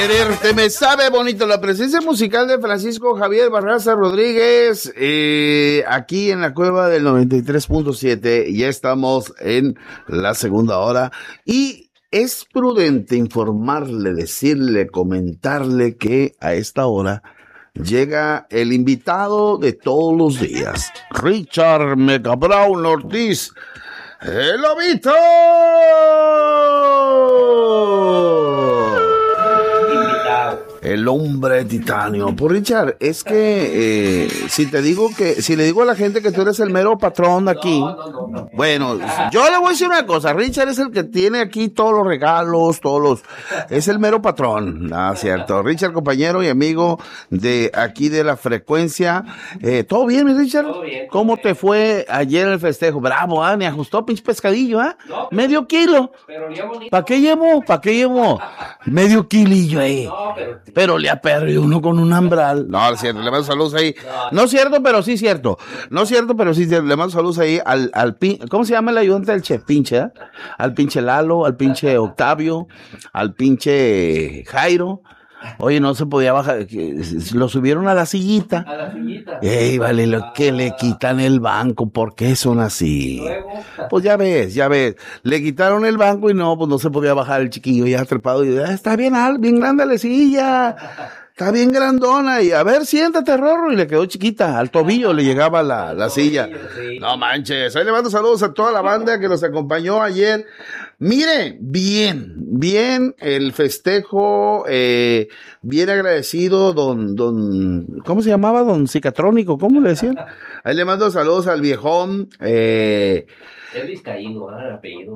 Quererte me sabe bonito. La presencia musical de Francisco Javier Barraza Rodríguez, aquí en la cueva del 93.7. Ya estamos en la segunda hora y es prudente informarle, decirle, comentarle que a esta hora llega el invitado de todos los días, Richard Mecabraun Ortiz, el Lobito. El hombre de titanio. Pues Richard, es que si le digo a la gente que tú eres el mero patrón de aquí, no. Bueno, yo le voy a decir una cosa, Richard es el que tiene aquí todos los regalos, es el mero patrón, cierto. Richard, compañero y amigo de aquí de la frecuencia. ¿Todo bien, mi Richard? Todo bien. ¿Cómo te fue ayer el festejo? Bravo, me ajustó pinche pescadillo, No, medio kilo. Pero olía bonito. ¿Para qué llevo? Medio kilillo ahí. No, Pero le aperrió uno con un ambral. No, es cierto, le mando saludos ahí. No es cierto, pero sí cierto. No es cierto, pero sí cierto. Le mando saludos ahí al ¿cómo se llama el ayudante del chef? Pinche, al pinche Lalo, al pinche Octavio, al pinche Jairo. Oye, no se podía bajar, lo subieron a la sillita. A la sillita. Ey, vale, lo que le quitan el banco, ¿por qué son así? Luego. Pues ya ves, le quitaron el banco y no, pues no se podía bajar el chiquillo ya trepado y está bien grande la silla, está bien grandona y a ver, siéntate, Rorro, y le quedó chiquita, al tobillo le llegaba la silla. Sí. No manches, ahí le mando saludos a toda la banda que nos acompañó ayer. Mire, bien el festejo, bien agradecido, don, ¿cómo se llamaba? Don Cicatrónico, ¿cómo le decían? Ahí le mando saludos al viejón, Es vizcaíno, el apellido.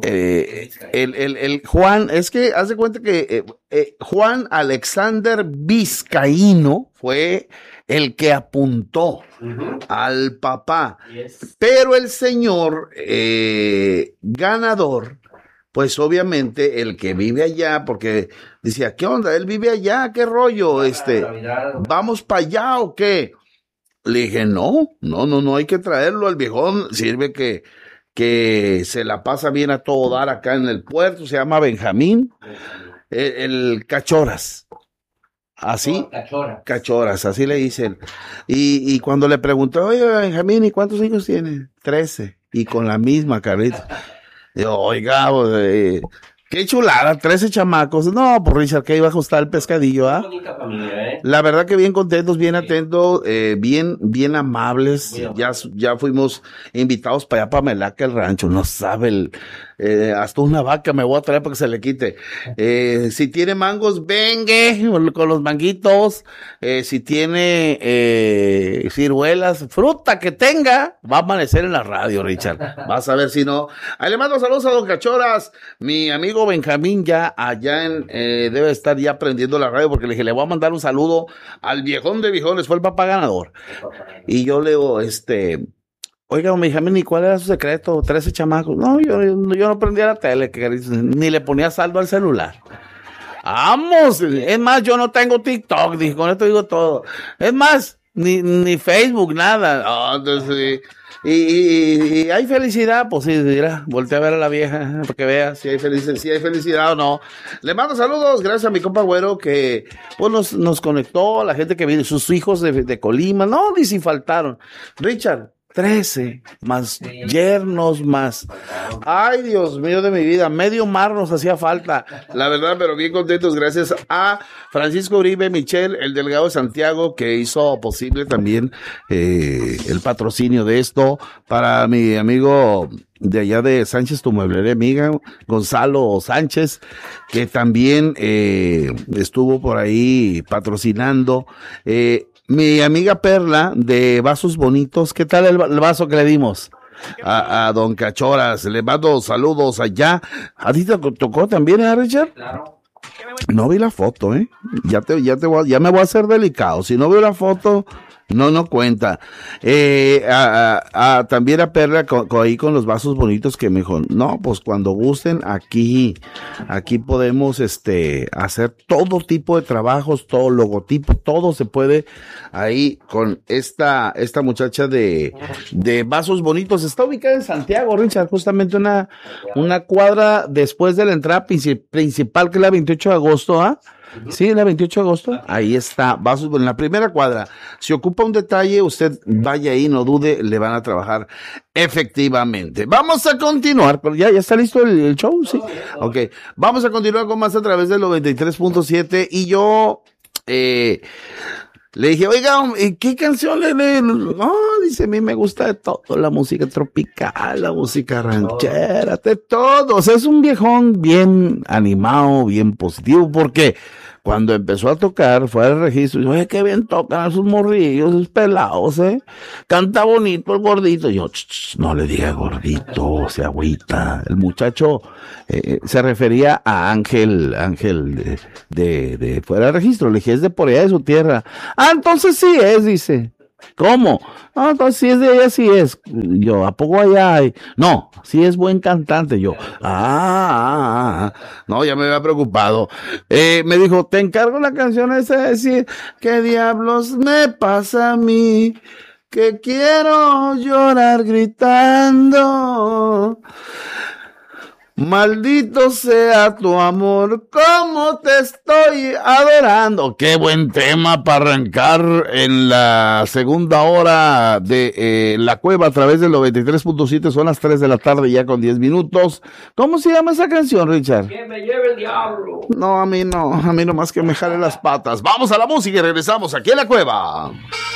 el Juan, es que haz de cuenta que Juan Alexander Vizcaíno fue el que apuntó al papá, Yes. pero el señor ganador, pues obviamente el que vive allá, porque decía, ¿qué onda? Él vive allá, ¿qué rollo? ¿Vamos para allá o qué? Le dije, no, hay que traerlo al viejón, sirve que se la pasa bien a todo dar acá en el puerto, se llama Benjamín, el Cachoras, así, Cachoras, así le dicen, y cuando le preguntó, oye, Benjamín, ¿y cuántos hijos tiene? 13, y con la misma carita. Yo, oiga, qué chulada, 13 chamacos. No, por Richard, que iba a ajustar el pescadillo, ¿ah? Bonita familia, La verdad que bien contentos, bien atentos, bien amables. Ya fuimos invitados para allá, para Melaca, el rancho. No sabe hasta una vaca me voy a traer para que se le quite. Si tiene mangos, vengue con los manguitos. Si tiene ciruelas, fruta que tenga, va a amanecer en la radio, Richard. Vas a ver si no. Ahí le mando saludos a don Cachoras, mi amigo Benjamín ya allá debe estar ya aprendiendo la radio, porque le dije, le voy a mandar un saludo al viejón de viejones, fue el papá ganador. Y yo le digo, oiga, Benjamín, ¿y cuál era su secreto? 13 chamacos. No, yo no prendía la tele, ni le ponía saldo al celular. Vamos, es más, yo no tengo TikTok, dije, con esto digo todo. Es más, ni Facebook, nada. No, entonces, y hay felicidad, pues sí, mira, voltea a ver a la vieja, para que vea si hay felicidad o no. Le mando saludos, gracias a mi compa Güero, que pues nos conectó, a la gente que viene, sus hijos de Colima, no, ni si faltaron. Richard, 13, más yernos, más. Ay, Dios mío de mi vida, medio mar nos hacía falta, la verdad, pero bien contentos, gracias a Francisco Uribe Michel, el delegado de Santiago, que hizo posible también el patrocinio de esto, para mi amigo de allá de Sánchez, tu mueblería amiga, Gonzalo Sánchez, que también estuvo por ahí patrocinando, mi amiga Perla de Vasos Bonitos. ¿Qué tal el vaso que le dimos? A don Cachoras, le mando saludos allá. ¿A ti te tocó también, Richard? Claro. No vi la foto, ya me voy a hacer delicado. Si no veo la foto, no cuenta. También a Perla ahí con los vasos bonitos, que me dijo, no, pues cuando gusten, aquí podemos hacer todo tipo de trabajos, todo logotipo, todo se puede ahí con esta muchacha de vasos bonitos. Está ubicada en Santiago, Richard, justamente una cuadra después de la entrada principal, que es la 28 de agosto, Sí, la 28 de agosto. Ahí está. En la primera cuadra. Si ocupa un detalle, usted vaya ahí, no dude, le van a trabajar efectivamente. Vamos a continuar. ¿Ya está listo el show? Sí. Ok. Vamos a continuar con más a través del 93.7 y yo, le dije, oiga, ¿qué canción no, dice, a mí me gusta de todo, la música tropical, la música ranchera, de todo. O sea, es un viejón bien animado, bien positivo, porque cuando empezó a tocar, fue al registro, y dijo, oye, qué bien tocan a sus morrillos, esos pelados, canta bonito el gordito. Y yo, no le diga gordito, se agüita. El muchacho se refería a Ángel de fuera de registro. Le dije, es de por allá de su tierra. Ah, entonces sí es, dice. ¿Cómo? No, entonces si es de ella, sí es. Yo, ¿a poco allá hay? No, sí es buen cantante. Yo, no, ya me había preocupado. Me dijo, te encargo la canción esa de decir, ¿qué diablos me pasa a mí? Que quiero llorar gritando. Maldito sea tu amor, cómo te estoy adorando. Qué buen tema para arrancar en la segunda hora de La Cueva a través del 93.7. Son las 3 de la tarde ya con 10 minutos. ¿Cómo se llama esa canción, Richard? Que me lleve el diablo. No, a mí no, a mí nomás que me jale las patas. Vamos a la música y regresamos aquí en La Cueva.